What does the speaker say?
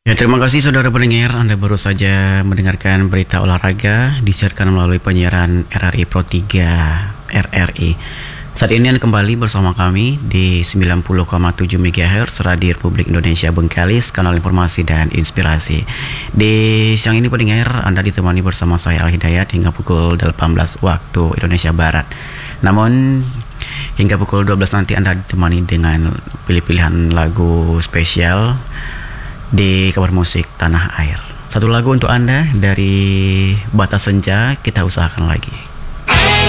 Ya, terima kasih saudara pendengar. Anda baru saja mendengarkan berita olahraga disiarkan melalui penyiaran RRI Pro 3 RRI. Saat ini Anda kembali bersama kami di 90,7 MHz Radio Republik Indonesia Bengkalis, kanal informasi dan inspirasi. Di siang ini pendengar, Anda ditemani bersama saya Al Hidayat hingga pukul 18 waktu Indonesia Barat. Namun hingga pukul 12 nanti Anda ditemani dengan pilih-pilihan lagu spesial di kabar musik tanah air. Satu lagu untuk Anda dari Batas Senja, kita usahakan lagi.